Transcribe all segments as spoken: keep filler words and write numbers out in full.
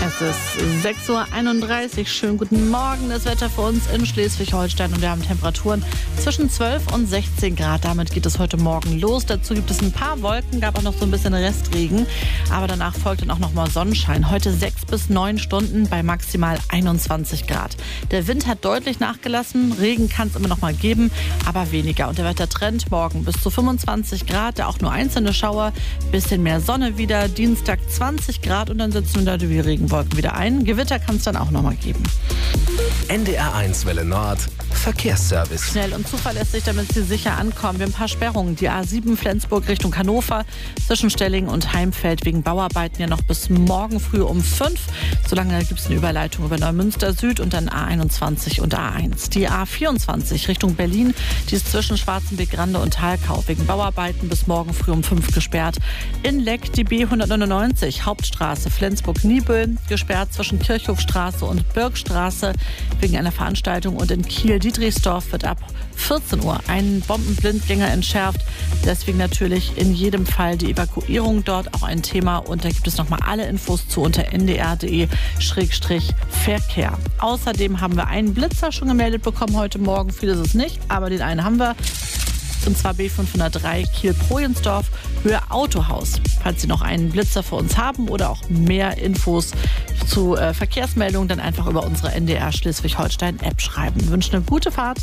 Es ist sechs Uhr einunddreißig. Schönen guten Morgen. Das Wetter für uns in Schleswig-Holstein und wir haben Temperaturen zwischen zwölf und sechzehn Grad. Damit geht es heute Morgen los. Dazu gibt es ein paar Wolken, gab auch noch so ein bisschen Restregen. Aber danach folgt dann auch noch mal Sonnenschein. Heute sechs bis neun Stunden bei maximal einundzwanzig Grad. Der Wind hat deutlich nachgelassen. Regen kann es immer noch mal geben, aber weniger. Und der Wettertrend morgen bis zu fünfundzwanzig Grad. Da auch nur einzelne Schauer. Bisschen mehr Sonne wieder. Dienstag zwanzig Grad und dann sitzen wir da die Regenwolken wieder ein. Gewitter kann es dann auch noch mal geben. N D R eins Welle Nord Verkehrsservice. Schnell und zuverlässig, damit Sie sicher ankommen. Wir haben ein paar Sperrungen. Die A sieben Flensburg Richtung Hannover zwischen Stellingen und Heimfeld wegen Bauarbeiten ja noch bis morgen früh um fünf. Solange gibt es eine Überleitung über Neumünster Süd und dann A einundzwanzig und A eins. Die A vierundzwanzig Richtung Berlin, die ist zwischen Schwarzenbeck-Rande und Halkau wegen Bauarbeiten bis morgen früh um fünf gesperrt. In Leck die B hundertneunundneunzig Hauptstraße Flensburg-Niebüll gesperrt zwischen Kirchhofstraße und Birkstraße wegen einer Veranstaltung und in Kiel Dietrichsdorf wird ab vierzehn Uhr ein Bombenblindgänger entschärft. Deswegen natürlich in jedem Fall die Evakuierung dort auch ein Thema. Und da gibt es nochmal alle Infos zu unter n d r punkt d e Schrägstrich Verkehr. Außerdem haben wir einen Blitzer schon gemeldet bekommen heute Morgen. Viel ist es nicht, aber den einen haben wir. Und zwar B fünfhundertdrei Kiel-Projensdorf, Höhe Autohaus. Falls Sie noch einen Blitzer für uns haben oder auch mehr Infos zu äh, Verkehrsmeldungen, dann einfach über unsere N D R Schleswig-Holstein-App schreiben. Wir wünschen eine gute Fahrt.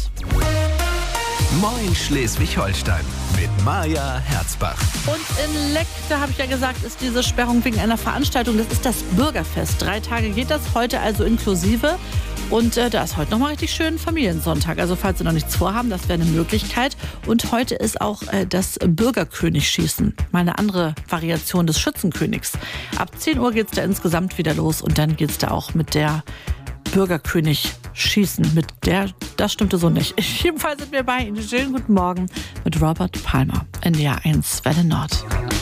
Moin Schleswig-Holstein mit Maja Herzbach. Und in Leck, da habe ich ja gesagt, ist diese Sperrung wegen einer Veranstaltung. Das ist das Bürgerfest. Drei Tage geht das, heute also inklusive. Und äh, da ist heute nochmal richtig schön Familiensonntag. Also falls Sie noch nichts vorhaben, das wäre eine Möglichkeit. Und heute ist auch äh, das Bürgerkönig-Schießen. Mal eine andere Variation des Schützenkönigs. Ab zehn Uhr geht es da insgesamt wieder los. Und dann geht es da auch mit der Bürgerkönig-Schießen. Mit der, das stimmte so nicht. Jedenfalls sind wir bei Ihnen. Schönen guten Morgen mit Robert Palmer. N D R eins Welle Nord.